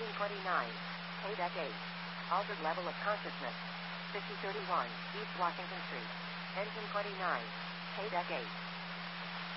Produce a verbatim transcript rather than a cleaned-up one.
Engine twenty-nine. Paydeck eight. Altered level of consciousness. fifty thirty-one, East Washington Street. Engine twenty-nine. Paydeck eight.